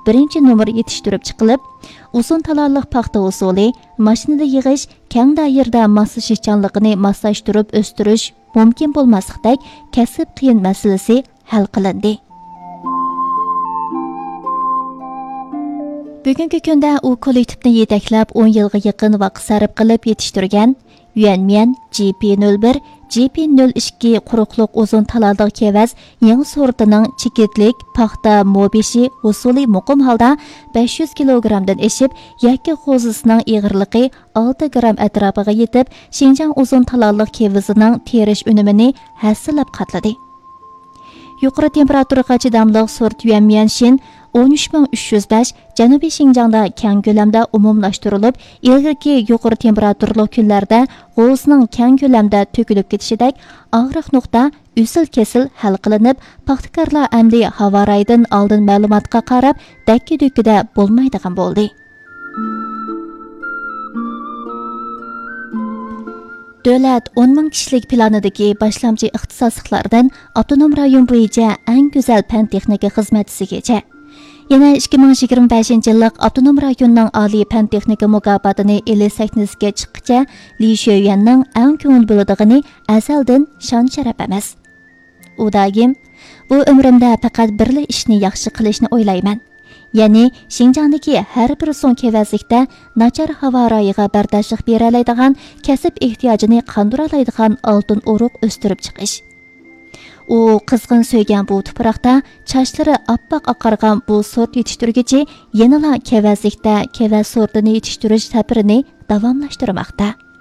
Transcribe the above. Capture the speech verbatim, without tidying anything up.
birinchi nomer yetishtirib chiqilib, uzun talarlıq paxta usuli, mashinada yig'ish, keng doirada moslashishchanligini moslashtirib o'stirish mumkin bo'lmaslikdek kasb qiyin masalasi hal qilindi. Bugungi kunda u kollektivni yetaklab o'n yilga yaqin vaqt sarf qilib yetishtirgan Yuanmian G P nol bir, G P nol ikki quruqliq uzun talarlıq kevaz yangi sortining chekitlik paxta mobishi usuli muqim holda besh yuz kilogrammdan eshib, yakka qo'zisining eg'irligi olti gramm atrofiga yetib, Xinjiang uzun talarlıq kevazining terish unumini hassilab qatladi. Yuqori temperaturaga chidamli sort Yuanmian Shin o'n uch ming uch yuz besh Janubiy Xinjiangda keng ko'lamda umumlashtirilib, ilgirki yuqori temperaturli kunlarda g'o'zning keng ko'lamda to'kilib ketishidek og'riq nuqta usul-kesil hal qilinib, paxtakorlar amdi havo raydan oldin ma'lumotga qarab, dakki-dukkida bo'lmaydigan bo'ldi. Davlat o'n ming kishilik planidagi boshlamchi ixtisosliklardan avtonom rayon bo'yicha eng go'zal fan texnika xizmatchisigacha. Yana ikki ming yigirma beshinchi yillik avtonom rayonning oliy fan texnika mukofotini eli sahnasiga chiqqacha Li Shuyanning eng ko'ngil bo'ladiganini azaldan shon sharaf emas. U doim bu umrimda faqat birli ishni yaxshi qilishni o'ylayman. Ya'ni Xinjiangdagi har bir son kevazlikda nachar havo rayiga bardoshlik bera oladigan, kasb ehtiyojini qondira oladigan oltin urug' o'stirib chiqish. U qizg'in so'ygan bu tuproqda chochlari oppoq oqargan bu sort yetishtirgichi yanala kevazlikda kevaz sortini yetishtirish safarini davomlashtirmoqda.